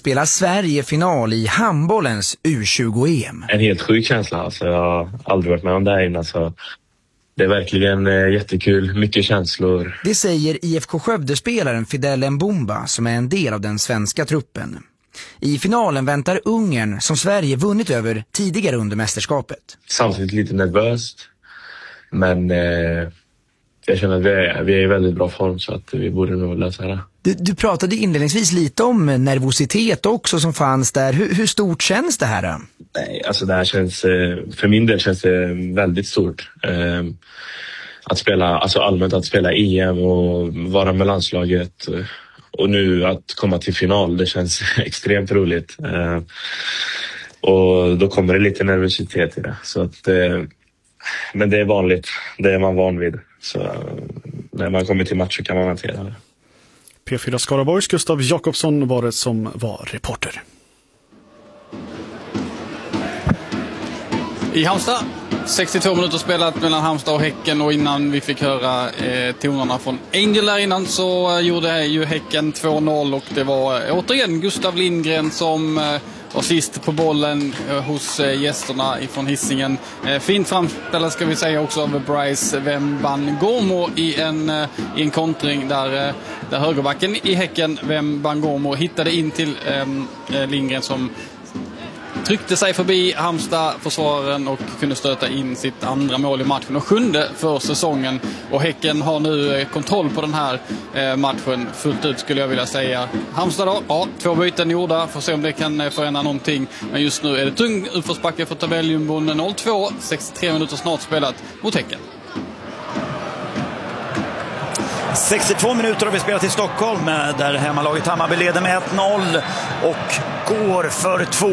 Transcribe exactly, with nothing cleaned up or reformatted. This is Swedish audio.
spelar Sverige final i handbollens U tjugo-E M. En helt sjuk känsla. Alltså, jag har aldrig varit med om det här innan. Så det är verkligen eh, jättekul. Mycket känslor. Det säger I F K Skövde-spelaren Fidel Mbumba som är en del av den svenska truppen. I finalen väntar Ungern som Sverige vunnit över tidigare under mästerskapet. Samtidigt lite nervöst. Men eh, jag känner att vi är, vi är i väldigt bra form så att vi borde nog lösa det. Du, du pratade inledningsvis lite om nervositet också som fanns där. Hur, hur stort känns det här då? Nej, alltså det här känns, för min del känns det väldigt stort. Att spela, alltså allmänt att spela E M och vara med landslaget. Och nu att komma till final, det känns extremt roligt. Och då kommer det lite nervositet i det. Så att, men det är vanligt, det är man van vid. Så när man kommer till match så kan man hantera det. P fyra Skaraborgs Gustav Jakobsson var det som var reporter. I Halmstad, sextiotvå minuter spelat mellan Halmstad och Häcken, och innan vi fick höra eh, tonerna från Angel där innan så eh, gjorde ju Häcken två noll, och det var eh, återigen Gustav Lindgren som eh, var sist på bollen eh, hos eh, gästerna ifrån Hisingen. Eh, fint framställd ska vi säga också av Bryce Wembangormo i en, eh, i en kontring där, eh, där högerbacken i Häcken, Wembangormo, hittade in till eh, Lindgren som tryckte sig förbi Halmstad-försvararen och kunde stöta in sitt andra mål i matchen och sjunde för säsongen. Och Häcken har nu kontroll på den här matchen fullt ut, skulle jag vilja säga. Halmstad då, ja, två byten gjorda, får se om det kan förändra någonting. Men just nu är det tung utförsbacke för tabelljumbonen. noll två, sextiotre minuter snart spelat mot Häcken. sextiotvå minuter har vi spelat i Stockholm där hemmalaget Hammarby leder med ett noll och går för två.